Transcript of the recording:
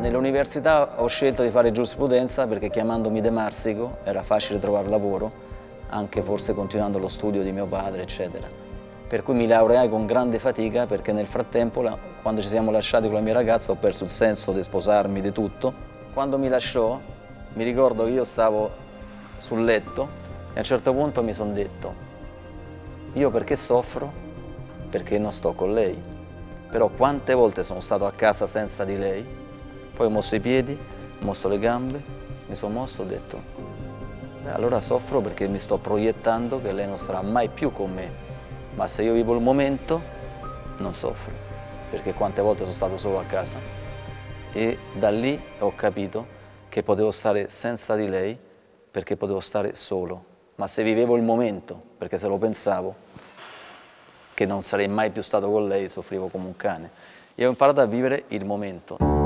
Nell'università ho scelto di fare giurisprudenza perché chiamandomi De Marsico era facile trovare lavoro, anche forse continuando lo studio di mio padre, eccetera. Per cui mi laureai con grande fatica perché nel frattempo, quando ci siamo lasciati con la mia ragazza, ho perso il senso di sposarmi, di tutto. Quando mi lasciò, mi ricordo che io stavo sul letto e a un certo punto mi sono detto: io perché soffro? Perché non sto con lei. Però quante volte sono stato a casa senza di lei, poi ho mosso i piedi, ho mosso le gambe, mi sono mosso e ho detto: allora soffro perché mi sto proiettando che lei non sarà mai più con me, ma se io vivo il momento non soffro, perché quante volte sono stato solo a casa. E da lì ho capito che potevo stare senza di lei perché potevo stare solo, ma se vivevo il momento, perché se lo pensavo, che non sarei mai più stato con lei, soffrivo come un cane. E ho imparato a vivere il momento.